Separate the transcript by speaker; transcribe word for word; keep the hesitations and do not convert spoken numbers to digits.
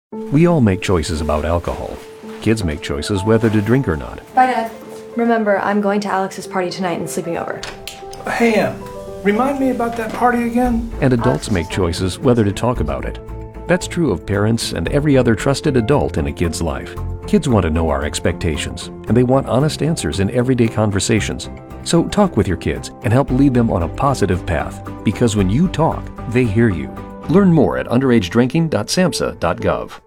Speaker 1: We all make choices about alcohol. Kids make choices whether to drink or not.
Speaker 2: Bye, Dad. Remember, I'm going to Alex's party tonight and sleeping over.
Speaker 3: Hey, Em, remind me about that party again?
Speaker 1: And adults make choices whether to talk about it. That's true of parents and every other trusted adult in a kid's life. Kids want to know our expectations, and they want honest answers in everyday conversations. So talk with your kids and help lead them on a positive path, because when you talk, they hear you. Learn more at underage drinking dot samhsa dot gov.